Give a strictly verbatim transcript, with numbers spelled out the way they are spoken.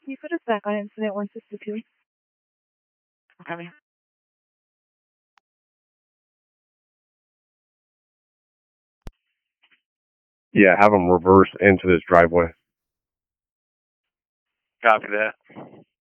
Can you put us back on incident one sixty-two? Okay. Yeah, have them reverse into this driveway. Copy that.